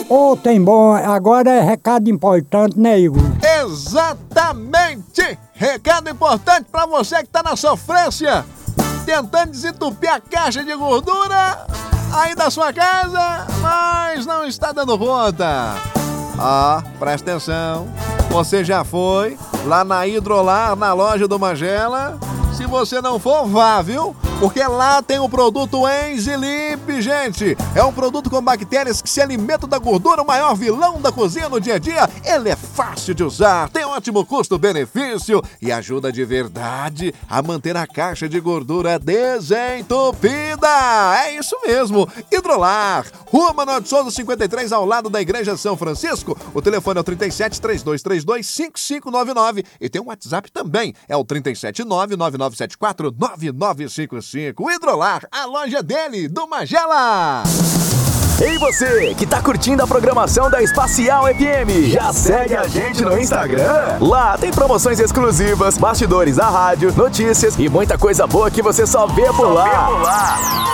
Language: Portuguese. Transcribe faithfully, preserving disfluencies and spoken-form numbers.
Ô, tem bom, agora é recado importante, né, Igor? Exatamente! Recado importante pra você que tá na sofrência, tentando desentupir a caixa de gordura aí da sua casa, mas não está dando conta. Ah, presta atenção. Você já foi lá na Hidrolar, na loja do Magela? Se você não for, vá, viu? Porque lá tem o produto Enzilip, gente. É um produto com bactérias que se alimentam da gordura, o maior vilão da cozinha no dia a dia. Ele é fácil de usar, tem ótimo custo-benefício e ajuda de verdade a manter a caixa de gordura desentupida. É isso mesmo, Hidrolar. Rua Manuel de Souza, cinquenta e três, ao lado da Igreja São Francisco. O telefone é o trinta e sete, três dois três dois, cinco cinco nove nove e tem um WhatsApp também. É o trinta e sete, nove nove nove sete quatro, nove nove cinco cinco. Hidrolar, a loja dele, do Magela. Ei você, que tá curtindo a programação da Espacial F M, já segue a gente no Instagram? Lá tem promoções exclusivas, bastidores da rádio, notícias e muita coisa boa que você só vê por lá.